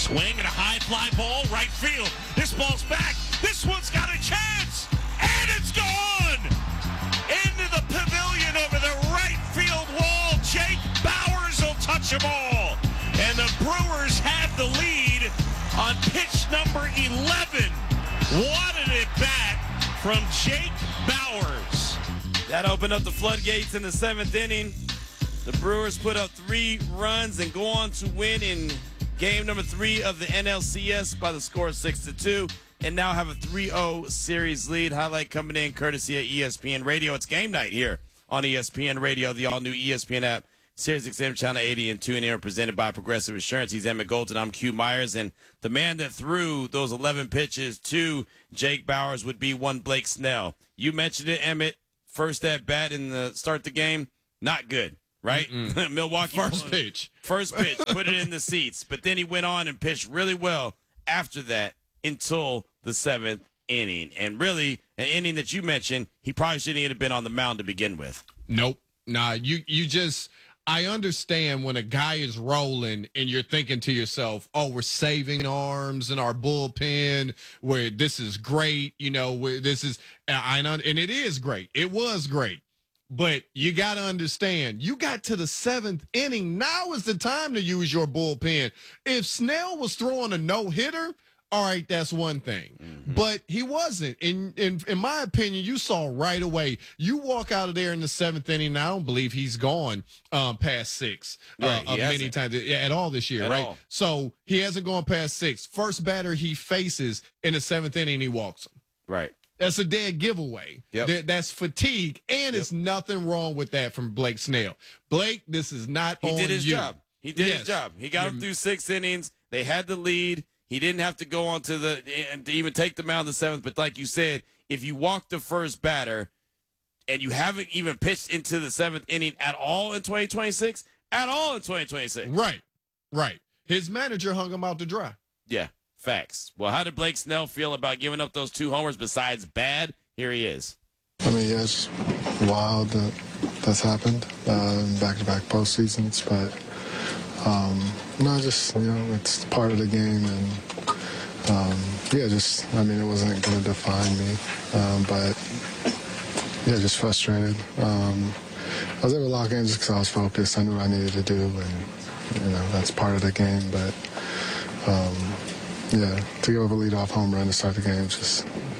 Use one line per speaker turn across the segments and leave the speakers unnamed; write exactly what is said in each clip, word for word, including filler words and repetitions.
Swing and a high fly ball, right field. This ball's back. This one's got a chance. And it's gone! Into the pavilion over the right field wall. Jake Bauers will touch them all. And the Brewers have the lead on pitch number eleven. What an at-bat from Jake Bauers.
That opened up the floodgates in the seventh inning. The Brewers put up three runs and go on to win in game number three of the N L C S by the score of six to two, and now have a three oh series lead. Highlight coming in courtesy of E S P N Radio. It's game night here on E S P N Radio, the all-new E S P N app, Sirius X M Channel eighty, and tune in, presented by Progressive Insurance. He's Emmett Golden. I'm Q Myers, and the man that threw those eleven pitches to Jake Bauers would be one Blake Snell. You mentioned it, Emmett. First at bat in the start the game, not good. Right? Milwaukee.
First pitch.
First pitch, put it in the seats. But then he went on and pitched really well after that until the seventh inning. And really, an inning that you mentioned, he probably shouldn't even have been on the mound to begin with.
Nope. Nah, you, you just, I understand when a guy is rolling and you're thinking to yourself, oh, we're saving arms in our bullpen, where this is great, you know, where this is, I know, and it is great. It was great. But you got to understand, you got to the seventh inning. Now is the time to use your bullpen. If Snell was throwing a no-hitter, all right, that's one thing. Mm-hmm. But he wasn't. In, in in my opinion, you saw right away. You walk out of there in the seventh inning, and I don't believe he's gone um, past six uh,
right,
many times yeah, at all this year,
at
right?
All.
So he hasn't gone past six. First batter he faces in the seventh inning, he walks him.
Right.
That's a dead giveaway.
Yep.
That, that's fatigue, and yep. It's nothing wrong with that from Blake Snell. Blake, this is not
he
on you.
He did his job. He did
yes.
his job. He got him through six innings. They had the lead. He didn't have to go on to the to even take the mound in the seventh. But like you said, if you walk the first batter and you haven't even pitched into the seventh inning at all in twenty twenty-six, at all in twenty twenty-six.
Right, right. His manager hung him out to dry.
Yeah. Facts. Well, how did Blake Snell feel about giving up those two homers besides bad? Here he is.
I mean, yeah, it's wild that that's happened uh, in back-to-back postseasons, but um, no, just, you know, it's part of the game, and um, yeah, just, I mean, it wasn't going to define me, um, but yeah, just frustrated. Um, I was able to lock in just because I was focused. I knew what I needed to do, and, you know, that's part of the game, but um, yeah, to give up a leadoff home run to start the game is just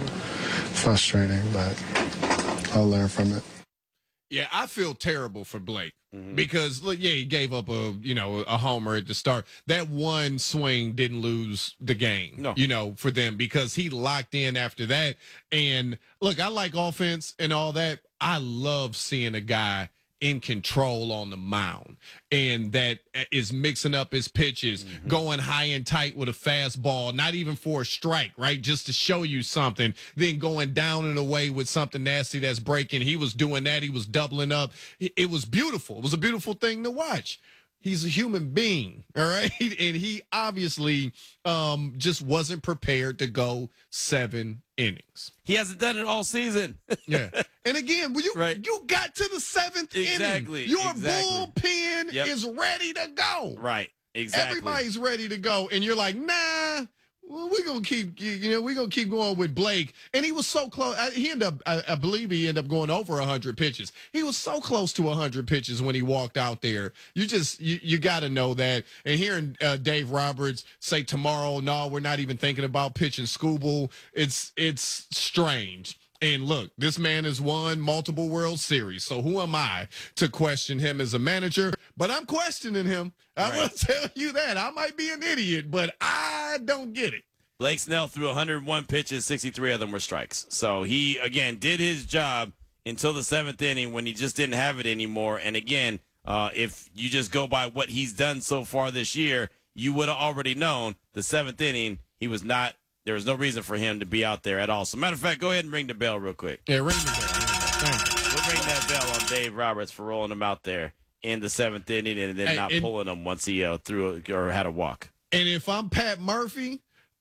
frustrating, but I'll learn from it.
Yeah, I feel terrible for Blake
mm-hmm.
because, look, yeah, he gave up a, you know, a homer at the start. That one swing didn't lose the game,
no.
you know, for them because he locked in after that. And, look, I like offense and all that. I love seeing a guy in control on the mound and that is mixing up his pitches, mm-hmm. going high and tight with a fastball, not even for a strike, right? Just to show you something, then going down and away with something nasty that's breaking. He was doing that. He was doubling up. It was beautiful. It was a beautiful thing to watch. He's a human being, all right? And he obviously um, just wasn't prepared to go seven innings.
He hasn't done it all season.
Yeah. And again, you
right.
you got to the seventh
exactly.
inning. Your
exactly.
bullpen
yep.
is ready to go.
Right. Exactly.
Everybody's ready to go. And you're like, nah, well, we're going to keep, you know, we're going to keep going with Blake. And he was so close. He ended up, I, I believe he ended up going over one hundred pitches. He was so close to one hundred pitches when he walked out there. You just, you, you got to know that. And hearing uh, Dave Roberts say tomorrow, no, we're not even thinking about pitching Skubal. It's, it's strange. And look, this man has won multiple World Series. So who am I to question him as a manager? But I'm questioning him. I
right.
will tell you that. I might be an idiot, but I don't get it.
Blake Snell threw one hundred one pitches, sixty-three of them were strikes. So he, again, did his job until the seventh inning when he just didn't have it anymore. And again, uh, if you just go by what he's done so far this year, you would have already known the seventh inning, he was not, there was no reason for him to be out there at all. So, matter of fact, go ahead and ring the bell real quick.
Yeah, ring the bell.
We'll ring that bell on Dave Roberts for rolling him out there in the seventh inning and then
hey,
not
and,
pulling him once he uh, threw a, or had a walk.
And if I'm Pat Murphy,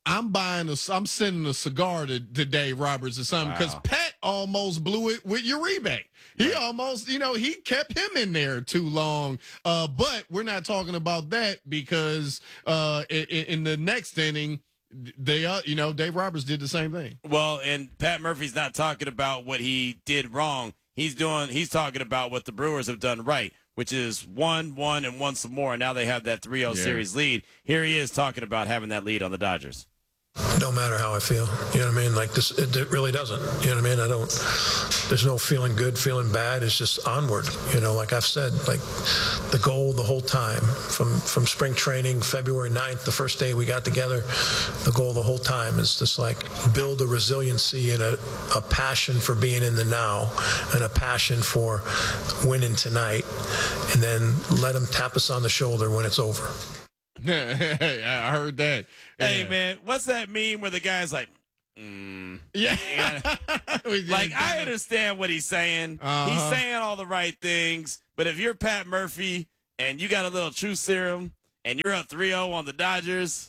I'm buying a, I'm sending a cigar to, to Dave Roberts or something because
Wow.
Pat almost blew it with Uribe. He
Right.
almost, you know, he kept him in there too long. Uh, but we're not talking about that because uh, in, in the next inning, they, uh, you know, Dave Roberts did the same thing.
Well, and Pat Murphy's not talking about what he did wrong. He's doing. He's talking about what the Brewers have done right, which is one, one, and one some more. And now they have that three oh
Yeah.
series lead. Here he is talking about having that lead on the Dodgers.
No matter how I feel, you know what I mean? Like this, it, it really doesn't. You know what I mean? I don't, there's no feeling good, feeling bad. It's just onward. You know, like I've said, like the goal the whole time from, from spring training, February ninth, the first day we got together, the goal the whole time is just like build a resiliency and a, a passion for being in the now and a passion for winning tonight. And then let them tap us on the shoulder when it's over.
I heard that.
Hey,
Yeah.
man, what's that meme where the guy's like, mm.
Yeah.
Like, I understand what he's saying.
Uh-huh.
He's saying all the right things. But if you're Pat Murphy and you got a little truth serum and you're up three oh on the Dodgers,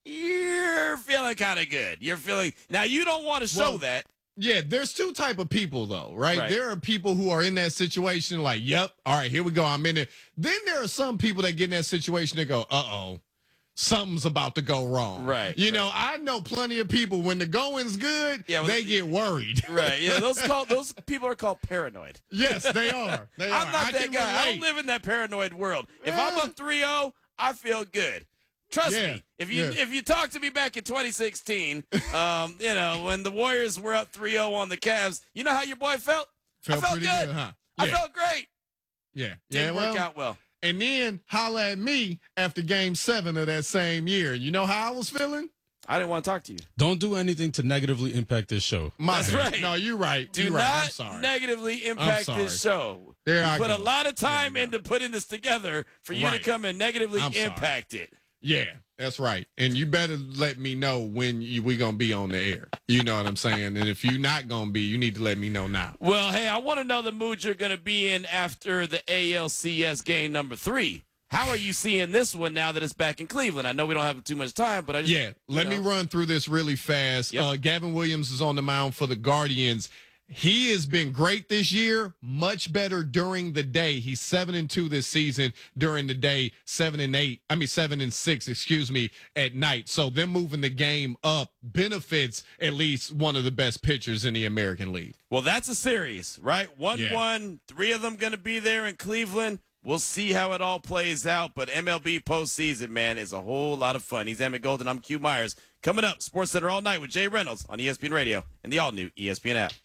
you're feeling kind of good. You're feeling – now, you don't want to show
Well,
that.
Yeah, there's two type of people though, right?
Right.
There are people who are in that situation like, yep, all right, here we go, I'm in it. Then there are some people that get in that situation that go, uh-oh, something's about to go wrong.
Right,
You
right.
know, I know plenty of people, when the going's good,
Yeah, well,
they get worried.
Right. Yeah, those call, those people are called paranoid.
Yes, they are. They
I'm
are.
not
I
that
can
guy. I
relate.
don't live in that paranoid world. If
Yeah.
I'm up three oh, I feel good. Trust
Yeah,
me. If you
yeah.
if you talk to me back in twenty sixteen, um, you know, when the Warriors were up three oh on the Cavs, you know how your boy felt?
Felt
I felt
pretty
good.
good, huh?
I
Yeah.
felt great.
Yeah.
Didn't
yeah,
work
well,
out well.
And then holla at me after game seven of that same year. You know how I was feeling?
I didn't want to talk to you.
Don't do anything to negatively impact this show.
My
That's
bad.
right.
No, you're right.
Do
you're right. I'm
not
sorry.
negatively impact
sorry.
this show.
There
We
I
put
go.
a lot of time
There you go.
into putting this together for you
Right.
to come and negatively
I'm sorry.
impact it.
Yeah, that's right. And you better let me know when you, we going to be on the air. You know what I'm saying? And if you're not going to be, you need to let me know now.
Well, hey, I want to know the mood you're going to be in after the A L C S game number three. How are you seeing this one now that it's back in Cleveland? I know we don't have too much time, but I just,
Yeah, let
you
me
know.
run through this really fast.
Yep.
Uh, Gavin Williams is on the mound for the Guardians. He has been great this year, much better during the day. He's seven and two this season during the day, seven and eight. I mean, seven and six, excuse me, at night. So them moving the game up benefits at least one of the best pitchers in the American League.
Well, that's a series, right? one
Yeah.
one, three of them going to be there in Cleveland. We'll see how it all plays out, but M L B postseason, man, is a whole lot of fun. He's Emmett Golden. I'm Q Myers. Coming up, Sports Center all night with Jay Reynolds on E S P N Radio and the all-new E S P N app.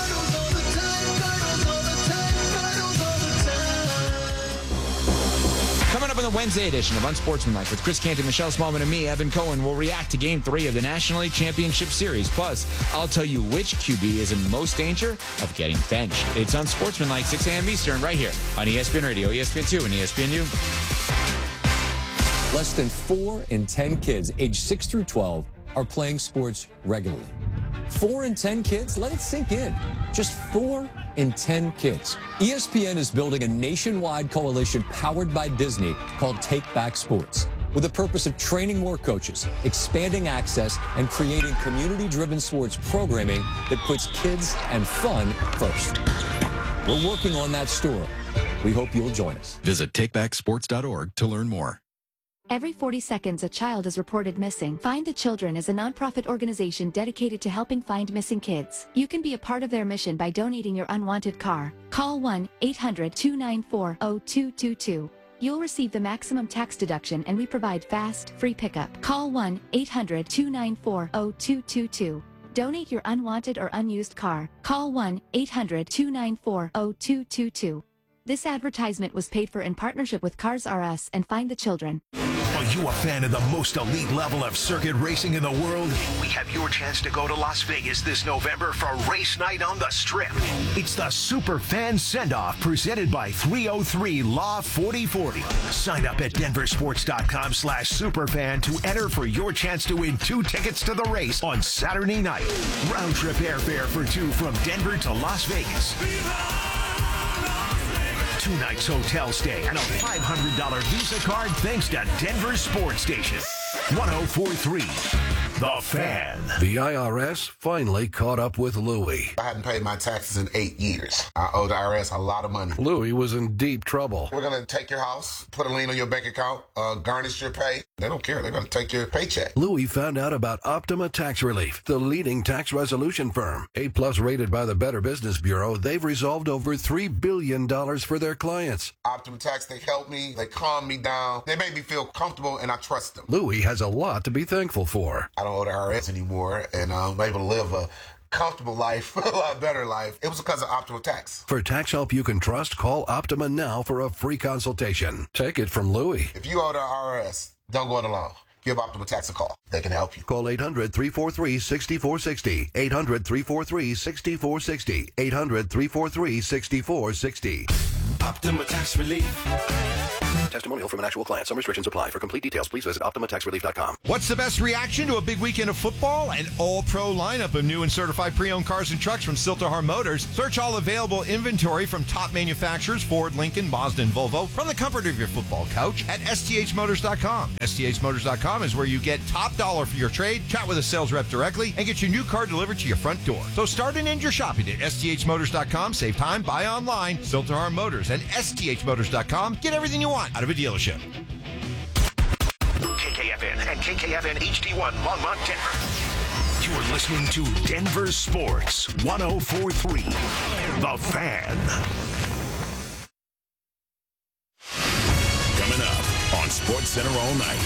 Coming up on the Wednesday edition of Unsportsmanlike with Chris Canty, Michelle Smallman, and me, Evan Cohen, will react to Game three of the National League Championship Series. Plus, I'll tell you which Q B is in most danger of getting benched. It's Unsportsmanlike, six a.m. Eastern, right here on E S P N Radio, E S P N two, and E S P N U.
Less than four in ten kids aged six through twelve are playing sports regularly. Four in ten kids? Let it sink in. Just four in ten kids. E S P N is building a nationwide coalition powered by Disney called Take Back Sports, with the purpose of training more coaches, expanding access, and creating community-driven sports programming that puts kids and fun first. We're working on that story. We hope you'll join us.
Visit take back sports dot org to learn more.
Every forty seconds, a child is reported missing. Find the Children is a nonprofit organization dedicated to helping find missing kids. You can be a part of their mission by donating your unwanted car. Call one eight hundred two nine four zero two two two. You'll receive the maximum tax deduction, and we provide fast, free pickup. Call one eight hundred two nine four zero two two two. Donate your unwanted or unused car. Call one eight hundred two nine four zero two two two. This advertisement was paid for in partnership with Cars R Us and Find the Children.
Are you a fan of the most elite level of circuit racing in the world? We have your chance to go to Las Vegas this November for race night on the Strip. It's the Super Fan Send-Off presented by three oh three Law forty forty. Sign up at denver sports dot com slash superfan to enter for your chance to win two tickets to the race on Saturday night. Round trip airfare for two from Denver to Las Vegas. Two nights hotel stay and a five hundred dollars Visa card thanks to Denver Sports Station. one oh four point three The Fan.
The I R S finally caught up with Louie.
I hadn't paid my taxes in eight years. I owe the I R S a lot of money.
Louie was in deep trouble.
We're going to take your house, put a lien on your bank account, uh, garnish your pay. They don't care. They're going to take your paycheck.
Louie found out about Optima Tax Relief, the leading tax resolution firm. A-plus rated by the Better Business Bureau, they've resolved over three billion dollars for their clients.
Optima Tax, they helped me. They calmed me down. They made me feel comfortable, and I trust them.
Louie has a lot to be thankful for.
I don't owe the I R S anymore, and I'm able to live a comfortable life, a lot better life. It was because of Optima Tax.
For tax help you can trust, call Optima now for a free consultation. Take it from Louie.
If you owe the I R S, don't go it alone. Give Optima Tax a call. They can help you.
Call eight hundred, three four three, six four six zero. eight hundred, three four three, six four six zero. eight hundred, three four three, six four six zero.
Optima Tax Relief.
Testimonial from an actual client. Some restrictions apply. For complete details, please visit Optima Tax Relief dot com.
What's the best reaction to a big weekend of football? An all-pro lineup of new and certified pre-owned cars and trucks from Silterhar Motors. Search all available inventory from top manufacturers, Ford, Lincoln, Mazda, and Volvo, from the comfort of your football couch at S T H Motors dot com. S T H Motors dot com is where you get top dollar for your trade, chat with a sales rep directly, and get your new car delivered to your front door. So start and end your shopping at S T H Motors dot com. Save time, buy online. Silterhar Motors and S T H Motors dot com. Get everything you want out of a dealership.
K K F N and K K F N H D one Longmont, Denver. You're listening to Denver Sports one oh four point three. The Fan.
Coming up on Sports Center all night.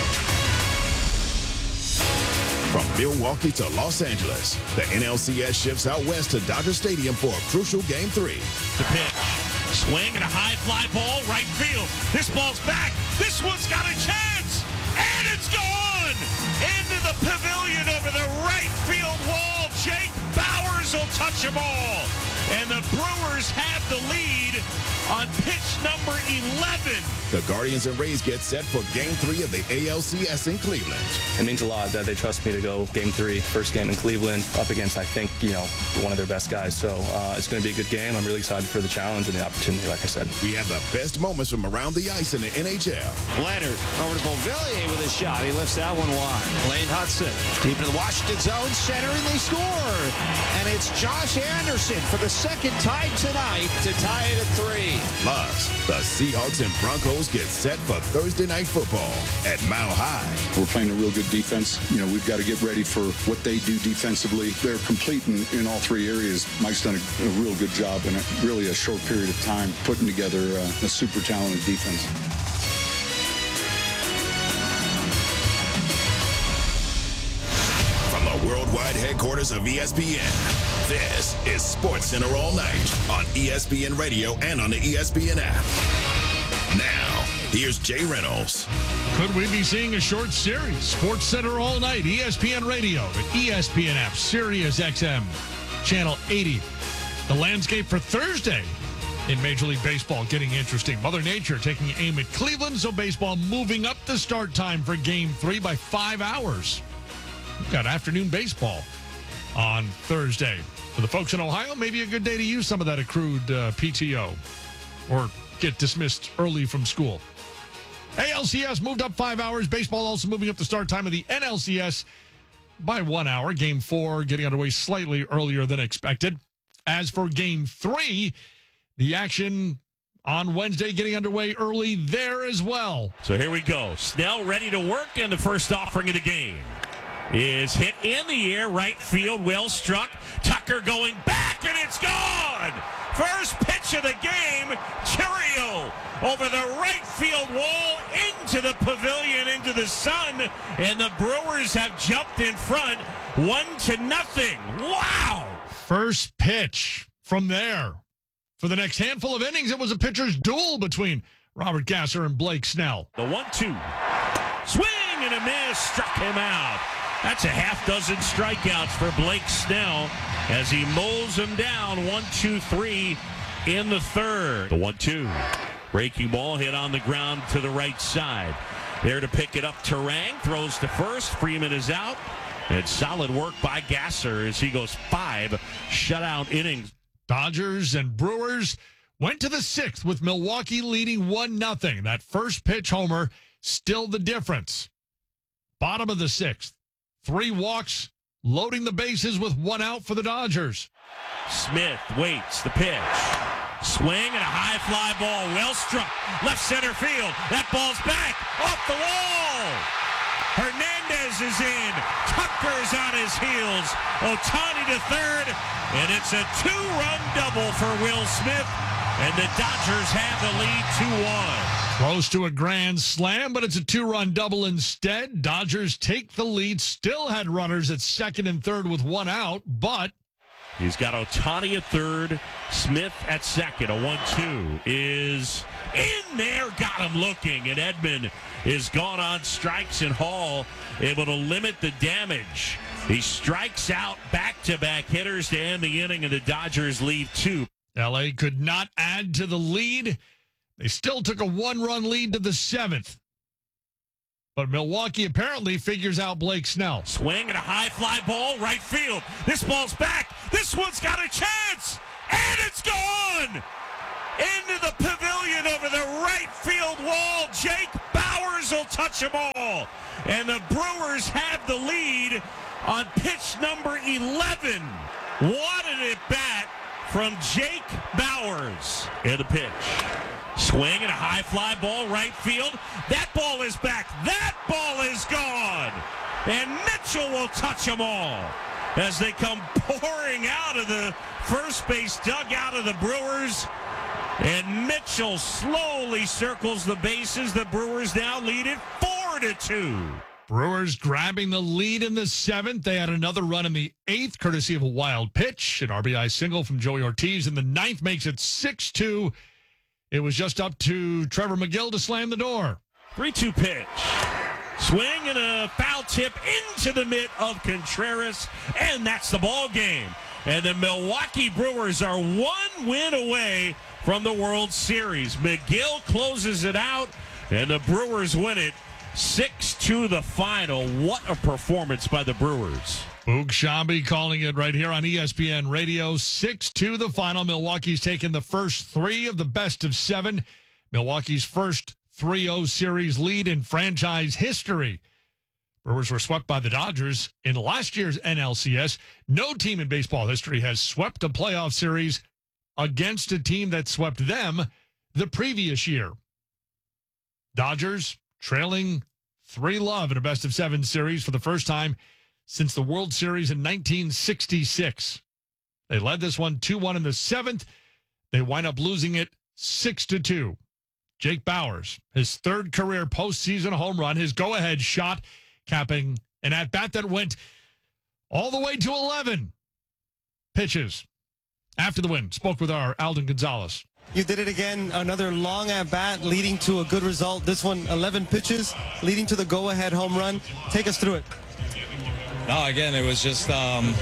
From Milwaukee to Los Angeles, the N L C S shifts out west to Dodger Stadium for a crucial Game three.
The pitch. Swing and a high fly ball, right field. This ball's back. This one's got a chance. And it's gone! Into the pavilion over the right field wall. Jake Bauers will touch them all. And the Brewers have the lead on pitch number eleven.
The Guardians and Rays get set for Game three of the A L C S in Cleveland.
It means a lot that they trust me to go Game three, first game in Cleveland, up against, I think, you know, one of their best guys. So uh, it's going to be a good game. I'm really excited for the challenge and the opportunity, like I said.
We have the best moments from around the ice in the N H L.
Leonard over to Beauvillier with a shot. He lifts that one wide. Lane Hudson deep into the Washington zone, center, and they score. And it's Josh Anderson for the second time tonight to tie it at three.
Plus, the Seahawks and Broncos get set for Thursday Night Football at Mile High.
We're playing a real good defense. You know, we've got to get ready for what they do defensively. They're complete in, in all three areas. Mike's done a, a real good job in a, really a short period of time putting together a, a super talented defense.
From the worldwide headquarters of E S P N, this is Sports Center all night on E S P N Radio and on the E S P N app. Now, here's Jay Reynolds.
Could we be seeing a short series? Sports Center all night, E S P N Radio, the E S P N app, Sirius X M, Channel eighty. The landscape for Thursday in Major League Baseball getting interesting. Mother Nature taking aim at Cleveland, so baseball moving up the start time for Game three by five hours. We've got afternoon baseball on Thursday. For the folks in Ohio, maybe a good day to use some of that accrued uh, P T O or get dismissed early from school. A L C S moved up five hours. Baseball also moving up the start time of the N L C S by one hour. Game four getting underway slightly earlier than expected. As for Game three, the action on Wednesday getting underway early there as well.
So here we go. Snell ready to work, and the first offering of the game is hit in the air, right field, well struck. Tucker going back, and it's gone! First pitch of the game, Chiriot over the right field wall into the pavilion, into the sun, and the Brewers have jumped in front, one to nothing. Wow!
First pitch from there. For the next handful of innings, it was a pitcher's duel between Robert Gasser and Blake Snell.
The one two. Swing and a miss, struck him out. That's a half dozen strikeouts for Blake Snell as he mows him down one, two, three in the third. The one two. Breaking ball hit on the ground to the right side. There to pick it up, Terang throws to first. Freeman is out. And solid work by Gasser as he goes five shutout innings.
Dodgers and Brewers went to the sixth with Milwaukee leading one nothing. That first pitch homer still the difference. Bottom of the sixth. Three walks, loading the bases with one out for the Dodgers.
Smith waits the pitch. Swing and a high fly ball. Well struck. Left center field. That ball's back. Off the wall. Hernandez is in. Tucker's on his heels. Ohtani to third. And it's a two-run double for Will Smith. And the Dodgers have the lead two one.
Close to a grand slam, but it's a two-run double instead. Dodgers take the lead. Still had runners at second and third with one out, but
he's got Ohtani at third, Smith at second. A one two is in there. Got him looking, and Edman is gone on strikes, and Hall able to limit the damage. He strikes out back-to-back hitters to end the inning, and the Dodgers leave two.
L A could not add to the lead. They still took a one-run lead to the seventh. But Milwaukee apparently figures out Blake Snell.
Swing and a high fly ball, right field. This ball's back. This one's got a chance. And it's gone. Into the pavilion over the right field wall. Jake Bauers will touch them all. And the Brewers have the lead on pitch number eleven. What an at-bat from Jake Bauers. And the pitch. Swing and a high fly ball, right field. That ball is back. That ball is gone. And Mitchell will touch them all as they come pouring out of the first base dugout of the Brewers. And Mitchell slowly circles the bases. The Brewers now lead it four to two.
Brewers grabbing the lead in the seventh. They had another run in the eighth, courtesy of a wild pitch. An R B I single from Joey Ortiz in the ninth makes it six two. It was just up to Trevor McGill to slam the door.
three two pitch. Swing and a foul tip into the mitt of Contreras, and that's the ball game. And the Milwaukee Brewers are one win away from the World Series. McGill closes it out, and the Brewers win it six two the final. What a performance by the Brewers.
Boog Sciambi calling it right here on E S P N Radio. six two the final. Milwaukee's taken the first three of the best of seven. Milwaukee's first three oh series lead in franchise history. Brewers were swept by the Dodgers in last year's N L C S. No team in baseball history has swept a playoff series against a team that swept them the previous year. Dodgers trailing three love in a best of seven series for the first time since the World Series in nineteen sixty-six. They led this one two one in the seventh. They wind up losing it six to two. Jake Bauers, his third career postseason home run, his go-ahead shot, capping an at-bat that went all the way to eleven pitches. After the win, spoke with our Alden Gonzalez.
You did it again, another long at-bat leading to a good result. This one, eleven pitches, leading to the go-ahead home run. Take us through it.
No, again, it was just, um,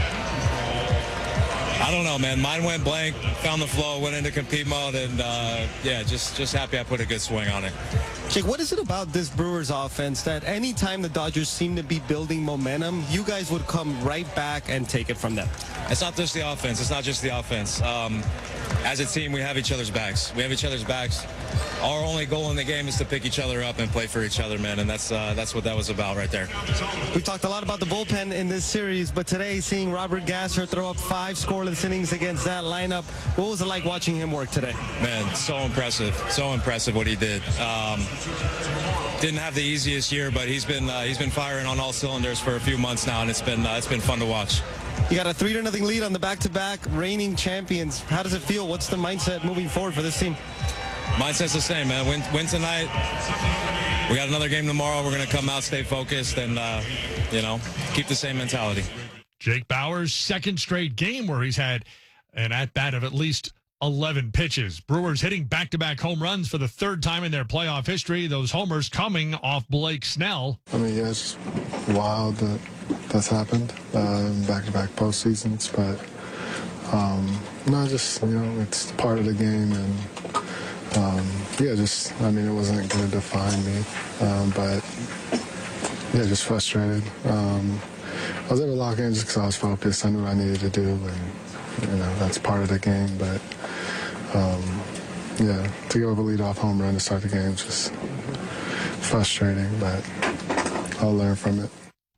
I don't know, man. Mine went blank, found the flow, went into compete mode, and, uh, yeah, just, just happy I put a good swing on it.
Jake, what is it about this Brewers offense that anytime the Dodgers seem to be building momentum, you guys would come right back and take it from them?
It's not just the offense. It's not just the offense. Um, as a team, we have each other's backs. We have each other's backs. Our only goal in the game is to pick each other up and play for each other, man, and that's uh, that's what that was about right there.
We talked a lot about the bullpen in this series, but today seeing Robert Gasser throw up five scoreless innings against that lineup, what was it like watching him work today?
Man, so impressive. So impressive what he did. Um, didn't have the easiest year, but he's been uh, he's been firing on all cylinders for a few months now, and it's been uh, it's been fun to watch.
You got a three to nothing lead on the back-to-back reigning champions. How does it feel? What's the mindset moving forward for this team?
Mindset's the same, man. Win, win tonight. We got another game tomorrow. We're going to come out, stay focused, and, uh, you know, keep the same mentality.
Jake Bauers' second straight game where he's had an at-bat of at least eleven pitches. Brewers hitting back-to-back home runs for the third time in their playoff history. Those homers coming off Blake Snell.
I mean, yeah, it's wild that that's happened uh, in back-to-back postseasons, but um, no, just, you know, it's part of the game, and um, yeah, just, I mean, it wasn't going to define me, um, but yeah, just frustrated. Um, I was able to lock in just because I was focused. I knew what I needed to do, and, you know, that's part of the game, but um, yeah, to go over leadoff home run to start the game is just frustrating, but I'll learn from it.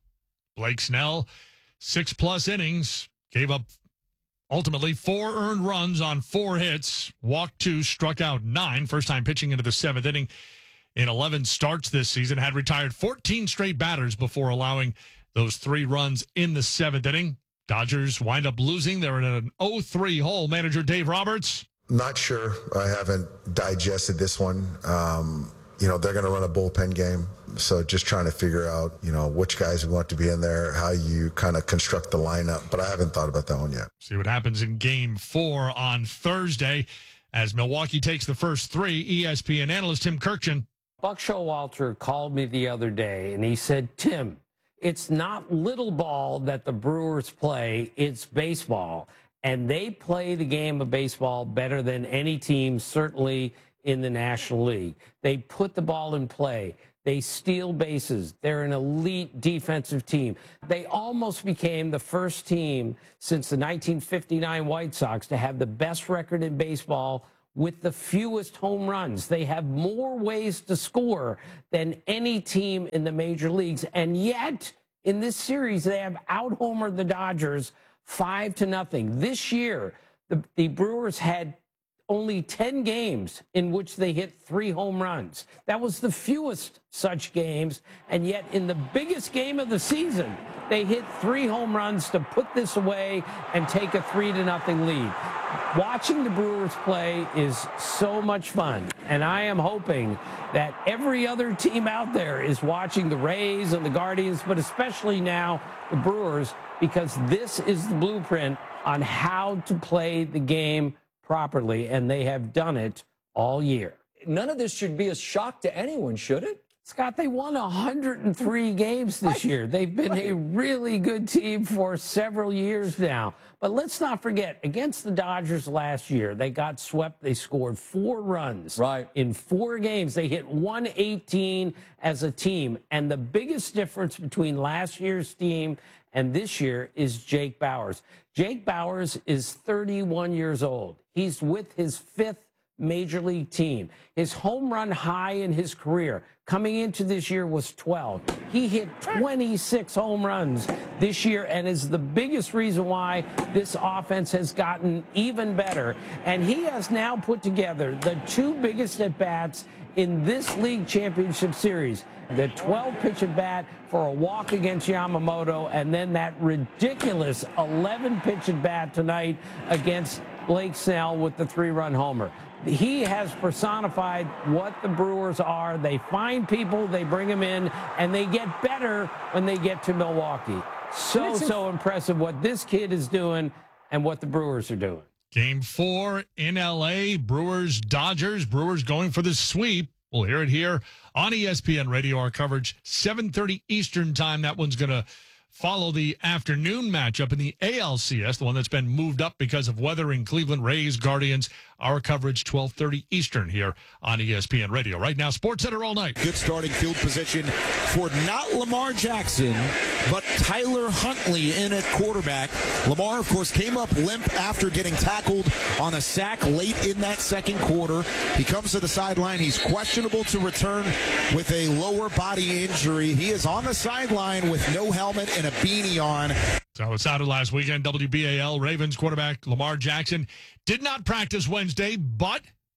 Blake Snell, six-plus innings, gave up ultimately four earned runs on four hits, walked two, struck out nine, first time pitching into the seventh inning in eleven starts this season, had retired fourteen straight batters before allowing those three runs in the seventh inning. Dodgers wind up losing. They're in an oh three hole. Manager Dave Roberts.
Not sure. I haven't digested this one. Um, you know, they're going to run a bullpen game. So just trying to figure out, you know, which guys we want to be in there, how you kind of construct the lineup. But I haven't thought about that one yet.
See what happens in game four on Thursday as Milwaukee takes the first three. E S P N analyst Tim Kirkjian.
Buck Showalter called me the other day, and he said, Tim, it's not little ball that the Brewers play, it's baseball. And they play the game of baseball better than any team, certainly in the National League. They put the ball in play. They steal bases. They're an elite defensive team. They almost became the first team since the nineteen fifty-nine White Sox to have the best record in baseball with the fewest home runs. They have more ways to score than any team in the major leagues. And yet, in this series, they have out-homered the Dodgers five to nothing. This year, the, the Brewers had only ten games in which they hit three home runs. That was the fewest such games, and yet in the biggest game of the season, they hit three home runs to put this away and take a three to nothing lead. Watching the Brewers play is so much fun, and I am hoping that every other team out there is watching the Rays and the Guardians, but especially now the Brewers, because this is the blueprint on how to play the game properly, and they have done it all year.
None of this should be a shock to anyone, should it?
Scott, they won one hundred three games this year. They've been a really good team for several years now. But let's not forget, against the Dodgers last year, they got swept. They scored four runs
right.
in four games. They hit one eighteen as a team. And the biggest difference between last year's team and this year is Jake Bauers. Jake Bauers is thirty-one years old. He's with his fifth major league team. His home run high in his career coming into this year was twelve. He hit twenty-six home runs this year and is the biggest reason why this offense has gotten even better. And he has now put together the two biggest at-bats in this league championship series. The twelve pitch at bat for a walk against Yamamoto, and then that ridiculous eleven pitch at bat tonight against Blake Snell with the three-run homer. He has personified what the Brewers are. They find people, they bring them in, and they get better when they get to Milwaukee. So, so impressive what this kid is doing and what the Brewers are doing.
Game four in L A, Brewers, Dodgers. Brewers going for the sweep. We'll hear it here on E S P N Radio. Our coverage, seven thirty Eastern time. That one's going to follow the afternoon matchup in the A L C S, the one that's been moved up because of weather in Cleveland. Rays, Guardians. Our coverage, twelve thirty Eastern here on E S P N Radio. Right now, Sports Center all night.
Good starting field position for not Lamar Jackson, but Tyler Huntley in at quarterback. Lamar, of course, came up limp after getting tackled on a sack late in that second quarter. He comes to the sideline. He's questionable to return with a lower body injury. He is on the sideline with no helmet and a beanie on.
So it sounded last weekend, W B A L, Ravens quarterback Lamar Jackson did not practice Wednesday, but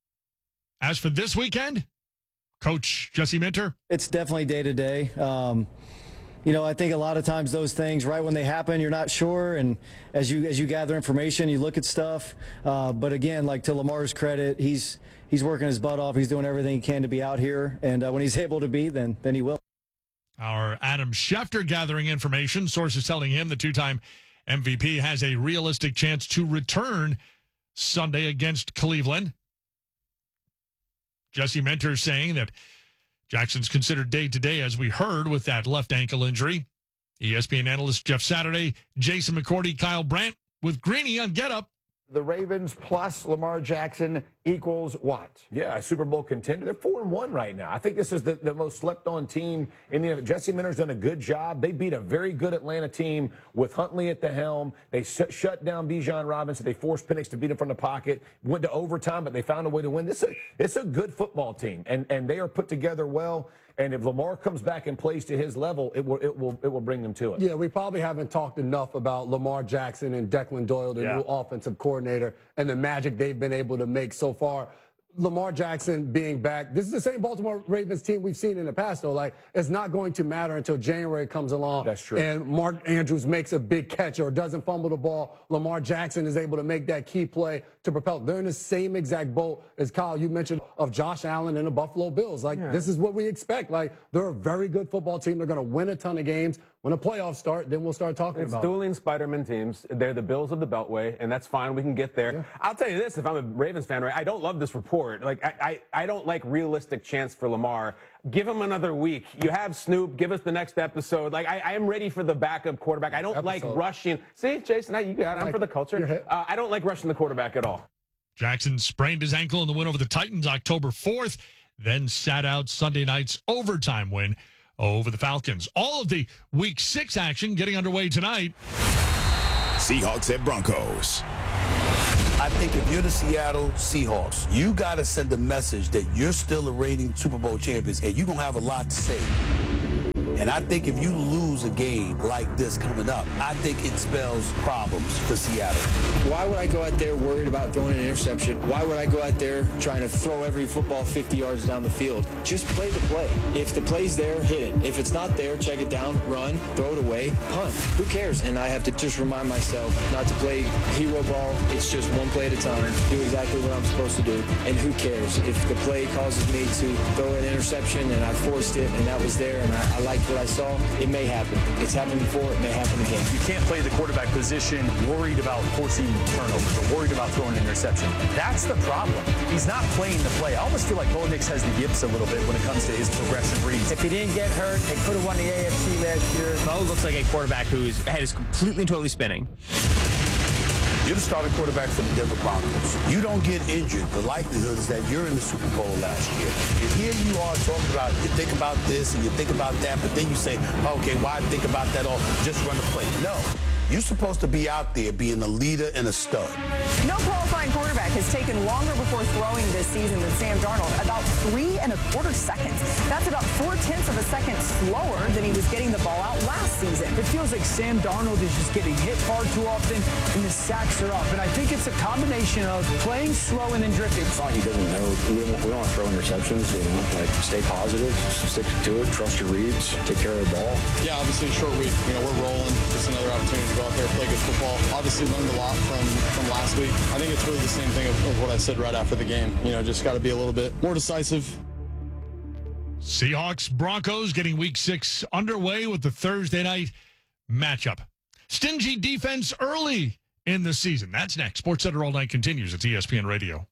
as for this weekend, Coach Jesse Minter?
It's definitely day-to-day. Um, you know, I think a lot of times those things, right when they happen, you're not sure, and as you as you gather information, you look at stuff. Uh, but again, like to Lamar's credit, he's he's working his butt off. He's doing everything he can to be out here, and uh, when he's able to be, then then he will.
Our Adam Schefter gathering information. Sources telling him the two-time M V P has a realistic chance to return Sunday against Cleveland. Jesse Minter saying that Jackson's considered day-to-day, as we heard, with that left ankle injury. E S P N analyst Jeff Saturday, Jason McCourty, Kyle Brandt with Greeny on Get Up.
The Ravens plus Lamar Jackson equals what?
Yeah, a Super Bowl contender. They're four and one right now. I think this is the, the most slept-on team in the. Jesse Minter's done a good job. They beat a very good Atlanta team with Huntley at the helm. They sh shut down Bijan Robinson. They forced Penix to beat him from the pocket. Went to overtime, but they found a way to win. This is a, it's a good football team, and and they are put together well. And if Lamar comes back and plays to his level, it will it will it will bring them to it.
Yeah, we probably haven't talked enough about Lamar Jackson and Declan Doyle, the
Yeah.
new offensive coordinator, and the magic they've been able to make so far. Lamar Jackson being back, this is the same Baltimore Ravens team we've seen in the past, though. Like, it's not going to matter until January comes along.
That's true.
And Mark Andrews makes a big catch or doesn't fumble the ball. Lamar Jackson is able to make that key play to propel. They're in the same exact boat as Kyle, you mentioned, of Josh Allen and the Buffalo Bills. Like,
Yeah.
this is what we expect. Like, they're a very good football team. They're going to win a ton of games. When the playoffs start, then we'll start talking
It's
about it.
dueling Spider-Man teams. They're the Bills of the Beltway, and that's fine. We can get there.
Yeah.
I'll tell you this, if I'm a Ravens fan, right, I don't love this report. Like, I, I, I don't like realistic chance for Lamar. Give him another week. You have Snoop. Give us the next episode. Like, I, I am ready for the backup quarterback. I don't like
Episode.
rushing. See, Jason, now you got it. I'm
Like,
for the culture.
you're hit.
Uh, I don't like rushing the quarterback at all.
Jackson sprained his ankle in the win over the Titans October fourth, then sat out Sunday night's overtime win over the Falcons. All of the Week six action getting underway tonight.
Seahawks at Broncos.
I think if you're the Seattle Seahawks, you got to send a message that you're still a reigning Super Bowl champions, and you're going to have a lot to say. And I think if you lose a game like this coming up, I think it spells problems for Seattle.
Why would I go out there worried about throwing an interception? Why would I go out there trying to throw every football fifty yards down the field? Just play the play. If the play's there, hit it. If it's not there, check it down, run, throw it away, punt. Who cares? And I have to just remind myself not to play hero ball. It's just one play at a time. Do exactly what I'm supposed to do. And who cares? If the play causes me to throw an interception and I forced it and that was there and I, I liked what I saw, it may happen. It's happened before. It may happen again.
You can't play the quarterback position worried about forcing turnovers or worried about throwing an interception. That's the problem. He's not playing the play. I almost feel like Bo Nix has the yips a little bit when it comes to his progressive reads.
If he didn't get hurt, they could have won the A F C last year.
Bo looks like a quarterback whose head is completely and totally spinning.
You're the starting quarterback for the Denver Broncos. You don't get injured, the likelihood is that you're in the Super Bowl last year. And here you are talking about, you think about this and you think about that, but then you say, okay, why think about that all? Just run the play. No. You're supposed to be out there being a leader and a stud.
No qualifying quarterback has taken longer before throwing this season than Sam Darnold, about three and a quarter seconds. That's about four-tenths of a second slower than he was getting the ball out last season.
It feels like Sam Darnold is just getting hit far too often, and the sacks are up. And I think it's a combination of playing slow and then drifting.
It's not like he doesn't know. We don't, we don't throw interceptions, you know, like stay positive, stick to it, trust your reads, take care of the ball.
Yeah, obviously short week. You know, we're rolling. Just another opportunity to go out there, play good football. Obviously learned a lot from, from last week. I think it's really the same thing of, of what I said right after the game. You know, just got to be a little bit more decisive.
Seahawks Broncos getting week six underway with the Thursday night matchup. Stingy defense early in the season. That's next. Sports Center All Night continues at E S P N Radio.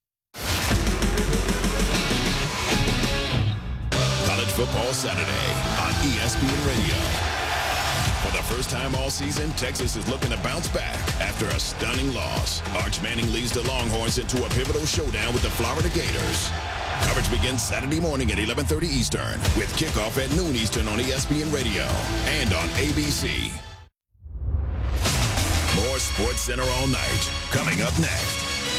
College Football Saturday on E S P N Radio. For the first time all season, Texas is looking to bounce back after a stunning loss. Arch Manning leads the Longhorns into a pivotal showdown with the Florida Gators. Coverage begins Saturday morning at eleven thirty Eastern with kickoff at noon Eastern on E S P N Radio and on A B C. More Sports Center all night coming up next.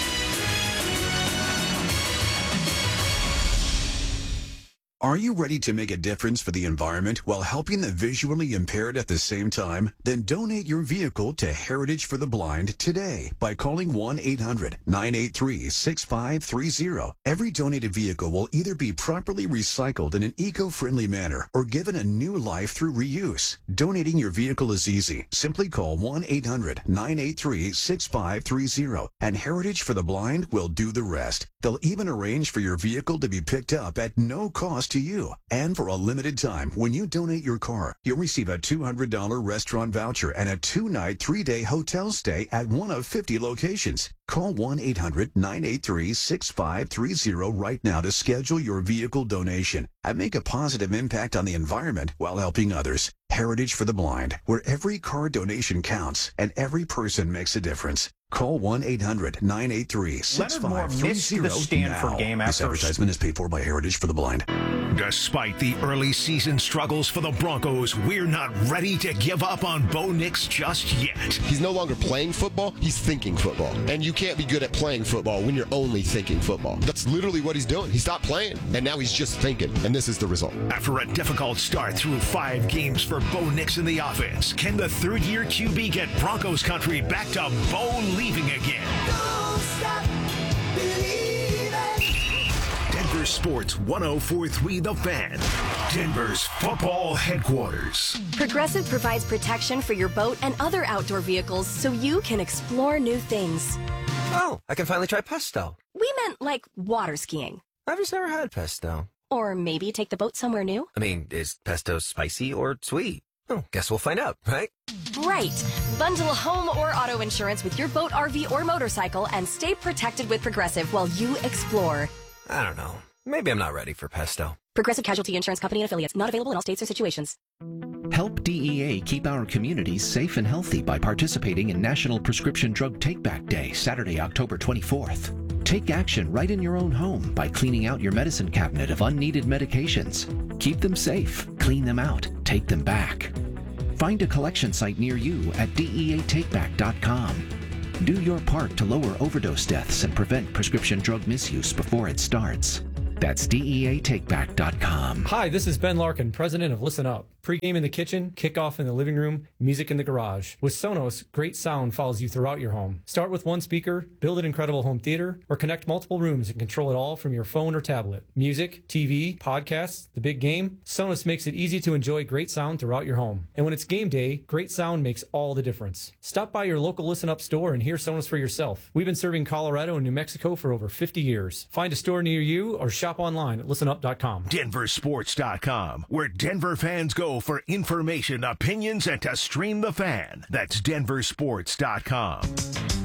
Are you ready to make a difference for the environment while helping the visually impaired at the same time? Then donate your vehicle to Heritage for the Blind today by calling one eight hundred nine eight three six five three zero. Every donated vehicle will either be properly recycled in an eco-friendly manner or given a new life through reuse. Donating your vehicle is easy. Simply call one eight hundred nine eight three six five three zero and Heritage for the Blind will do the rest. They'll even arrange for your vehicle to be picked up at no cost to you. And for a limited time, when you donate your car, you'll receive a two hundred dollars restaurant voucher and a two-night, three-day hotel stay at one of fifty locations. Call one eight hundred nine eight three six five three zero right now to schedule your vehicle donation and make a positive impact on the environment while helping others. Heritage for the Blind, where every car donation counts and every person makes a difference. Call one eight hundred nine eight three six five three zero
the Stanford
now.
game
This
after
advertisement is paid for by Heritage for the Blind. Despite the early season struggles for the Broncos, we're not ready to give up on Bo Nix just yet.
He's no longer playing football, he's thinking football. And you can't be good at playing football when you're only thinking football. That's literally what he's doing. He stopped playing, and now he's just thinking, and this is the result.
After a difficult start through five games for Bo Nix in the offense, can the third-year Q B get Broncos country back to Bo leaving again?
Don't stop believing.
Denver Sports one oh four point three The Fan, Denver's football headquarters.
Progressive provides protection for your boat and other outdoor vehicles so you can explore new things.
Oh, I can finally try pesto.
We meant like water skiing.
I've just never had pesto.
Or maybe take the boat somewhere new.
I mean, is pesto spicy or sweet? Oh, guess we'll find out, right?
Right. Bundle home or auto insurance with your boat, R V, or motorcycle and stay protected with Progressive while you explore.
I don't know. Maybe I'm not ready for pesto.
Progressive Casualty Insurance Company and Affiliates. Not available in all states or situations.
Help D E A keep our communities safe and healthy by participating in National Prescription Drug Take-Back Day, Saturday, October twenty-fourth. Take action right in your own home by cleaning out your medicine cabinet of unneeded medications. Keep them safe, clean them out, take them back. Find a collection site near you at D E A take back dot com. Do your part to lower overdose deaths and prevent prescription drug misuse before it starts. That's D E A take back dot com.
Hi, this is Ben Larkin, president of Listen Up. Pre-game in the kitchen, kickoff in the living room, music in the garage. With Sonos, great sound follows you throughout your home. Start with one speaker, build an incredible home theater, or connect multiple rooms and control it all from your phone or tablet. Music, T V, podcasts, the big game, Sonos makes it easy to enjoy great sound throughout your home. And when it's game day, great sound makes all the difference. Stop by your local Listen Up store and hear Sonos for yourself. We've been serving Colorado and New Mexico for over fifty years. Find a store near you or shop online at listen up dot com.
Denver Sports dot com, where Denver fans go for information, opinions, and to stream the fan. That's Denver Sports dot com.